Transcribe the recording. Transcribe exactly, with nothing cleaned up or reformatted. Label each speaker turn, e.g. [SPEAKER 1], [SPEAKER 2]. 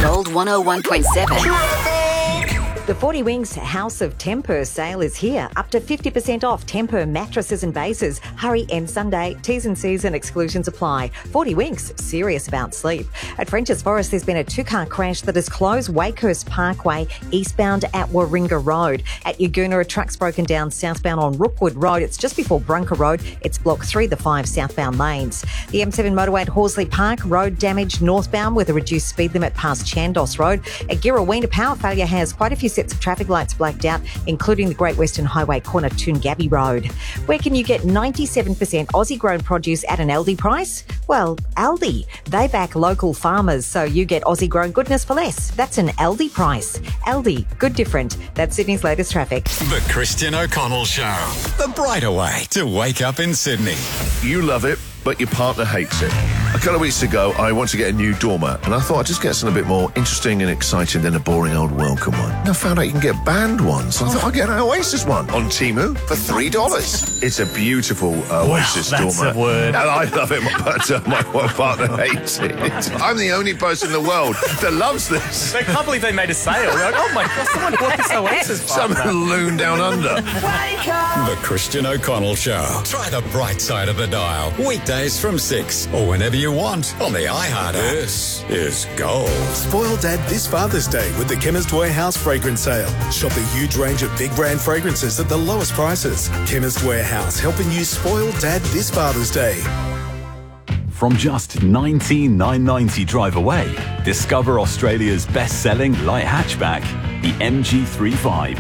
[SPEAKER 1] Gold one oh one point seven.
[SPEAKER 2] The forty Winks House of Temper sale is here. Up to fifty percent off Temper mattresses and bases. Hurry end Sunday. T's and C's and exclusions apply. forty Winks, serious about sleep. At French's Forest, there's been a two-car crash that has closed Wakehurst Parkway eastbound at Warringah Road. At Yagoona, a truck's broken down southbound on Rookwood Road. It's just before Brunker Road. It's blocked three the five southbound lanes. The M seven motorway at Horsley Park, road damage northbound with a reduced speed limit past Chandos Road. At Girraween, power failure has quite a few sets of traffic lights blacked out, including the Great Western Highway corner Toongabbie Road. Where can you get ninety-seven percent Aussie-grown produce at an Aldi price? Well, Aldi. They back local farmers, so you get Aussie-grown goodness for less. That's an Aldi price. Aldi, good different. That's Sydney's latest traffic.
[SPEAKER 3] The Christian O'Connell Show. The brighter way to wake up in Sydney.
[SPEAKER 4] You love it, but your partner hates it. A couple of weeks ago, I wanted to get a new doormat, and I thought I'd just get something a bit more interesting and exciting than a boring old welcome one. And I found out you can get banned ones. So I thought I'd get an Oasis one on Temu for three dollars. It's a beautiful uh, Oasis
[SPEAKER 5] wow, that's
[SPEAKER 4] doormat.
[SPEAKER 5] a word.
[SPEAKER 4] And I love it, but uh, my, my partner hates it. I'm the only person in the world that loves this.
[SPEAKER 5] I can't believe they made a sale. They're like, oh my God, someone bought this Oasis
[SPEAKER 4] Some
[SPEAKER 5] partner.
[SPEAKER 4] loon down under.
[SPEAKER 3] The Christian O'Connell Show. Try the bright side of the dial. Weekdays from six or whenever you want on the iHeart app. This is Gold.
[SPEAKER 6] Spoil Dad this Father's Day with the Chemist Warehouse fragrance sale. Shop a huge range of big brand fragrances at the lowest prices. Chemist Warehouse, helping you spoil Dad this Father's Day.
[SPEAKER 7] From just nineteen thousand nine hundred ninety drive away, discover Australia's best-selling light hatchback, the M G thirty-five.